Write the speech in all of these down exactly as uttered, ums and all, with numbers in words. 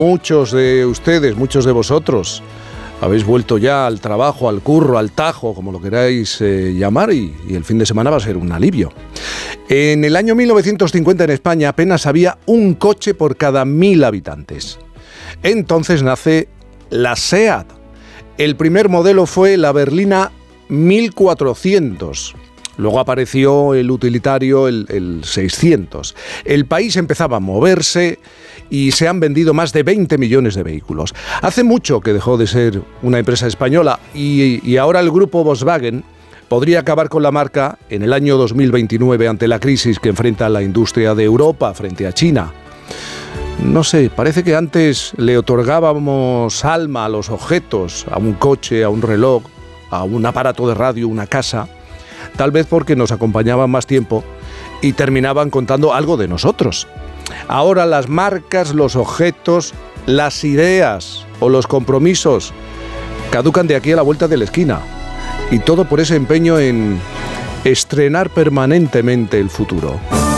Muchos de ustedes, muchos de vosotros, habéis vuelto ya al trabajo, al curro, al tajo, como lo queráis eh, llamar, y, y el fin de semana va a ser un alivio. En el año mil novecientos cincuenta en España apenas había un coche por cada mil habitantes. Entonces nace la SEAT. El primer modelo fue la berlina mil cuatrocientos. Luego apareció el utilitario, el, el seiscientos. El país empezaba a moverse y se han vendido más de veinte millones de vehículos. Hace mucho que dejó de ser una empresa española y, y ahora el grupo Volkswagen podría acabar con la marca en el año dos mil veintinueve ante la crisis que enfrenta la industria de Europa frente a China. No sé, parece que antes le otorgábamos alma a los objetos, a un coche, a un reloj, a un aparato de radio, una casa, tal vez porque nos acompañaban más tiempo y terminaban contando algo de nosotros. Ahora las marcas, los objetos, las ideas o los compromisos caducan de aquí a la vuelta de la esquina. Y todo por ese empeño en estrenar permanentemente el futuro.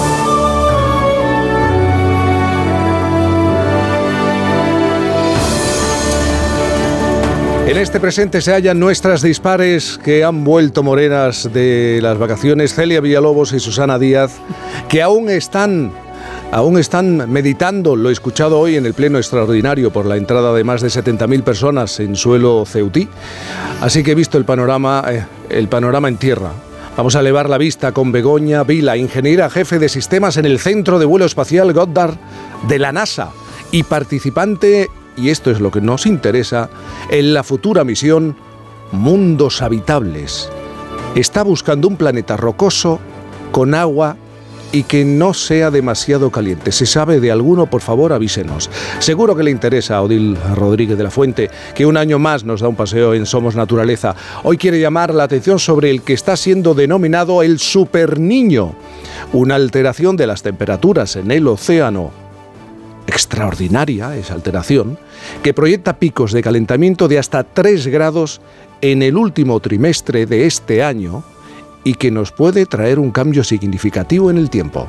En este presente se hallan nuestras dispares que han vuelto morenas de las vacaciones, Celia Villalobos y Susana Díaz, que aún están, aún están meditando lo escuchado hoy en el pleno extraordinario por la entrada de más de setenta mil personas en suelo ceutí. Así que he visto el panorama, eh, el panorama en tierra. Vamos a elevar la vista con Begoña Vila, ingeniera jefe de sistemas en el Centro de Vuelo Espacial Goddard de la NASA y participante, y esto es lo que nos interesa, en la futura misión Mundos Habitables. Está buscando un planeta rocoso con agua y que no sea demasiado caliente. Si sabe de alguno, por favor, avísenos. Seguro que le interesa a Odil Rodríguez de la Fuente, que un año más nos da un paseo en Somos Naturaleza. Hoy quiere llamar la atención sobre el que está siendo denominado el superniño, una alteración de las temperaturas en el océano. Extraordinaria esa alteración, que proyecta picos de calentamiento de hasta tres grados en el último trimestre de este año y que nos puede traer un cambio significativo en el tiempo.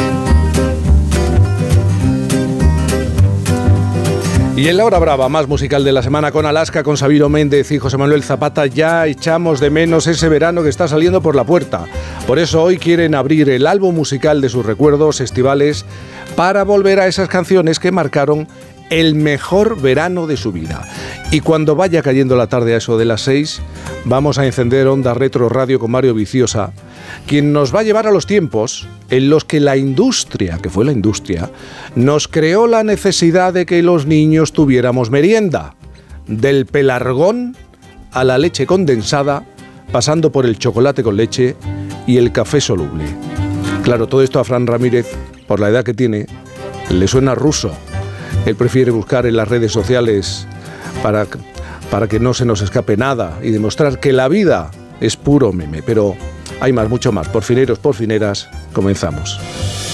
Y en la hora brava, más musical de la semana con Alaska, con Sabino Méndez y José Manuel Zapata, ya echamos de menos ese verano que está saliendo por la puerta. Por eso hoy quieren abrir el álbum musical de sus recuerdos estivales para volver a esas canciones que marcaron el mejor verano de su vida. Y cuando vaya cayendo la tarde a eso de las seis, vamos a encender Onda Retro Radio con Mario Viciosa, quien nos va a llevar a los tiempos en los que la industria, que fue la industria, nos creó la necesidad de que los niños tuviéramos merienda, del pelargón a la leche condensada, pasando por el chocolate con leche y el café soluble. Claro, todo esto a Fran Ramírez, por la edad que tiene, le suena ruso. Él prefiere buscar en las redes sociales para, para que no se nos escape nada y demostrar que la vida es puro meme. Pero hay más, mucho más. Porfineros, porfineras, comenzamos.